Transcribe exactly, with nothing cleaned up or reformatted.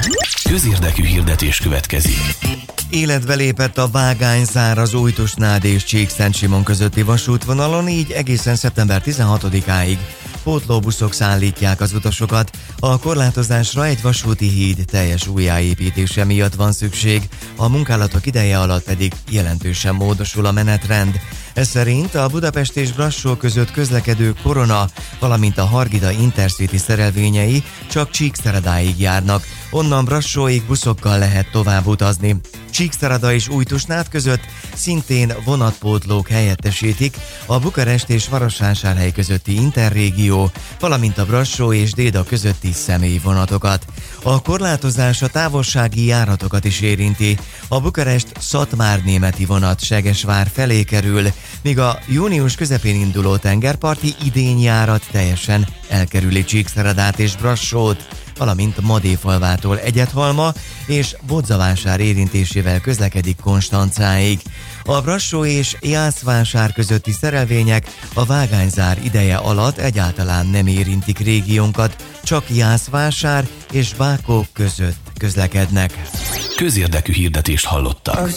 Közérdekű hirdetés következik. Életbe lépett a vágányzár az Újtusnád és Csíkszent Simon közötti vasútvonalon, így egészen szeptember tizenhatodikáig pótlóbuszok szállítják az utasokat. A korlátozásra egy vasúti híd teljes újjáépítése miatt van szükség, a munkálatok ideje alatt pedig jelentősen módosul a menetrend. Ez szerint a Budapest és Brassó között közlekedő Korona, valamint a Hargita Intercity szerelvényei csak Csíkszeredáig járnak, onnan Brassóig buszokkal lehet tovább utazni. Csíkszereda és Újtusnád között szintén vonatpótlók helyettesítik a Bukarest és Marosvásárhely közötti Interrégió, valamint a Brassó és Déda közötti személyvonatokat. A korlátozás a távolsági járatokat is érinti. A Bukarest-Szatmár-németi vonat Segesvár felé kerül, míg a június közepén induló tengerparti idényjárat teljesen elkerüli Csíkszeredát és Brassót, valamint Madéfalvától Egyedhalma és Bodzavásár érintésével közlekedik Konstancáig. A Brassó és Jászvásár közötti szerelvények a vágányzár ideje alatt egyáltalán nem érintik régiónkat, csak Jászvásár és Vákó között közlekednek. Közérdekű hirdetést hallottak.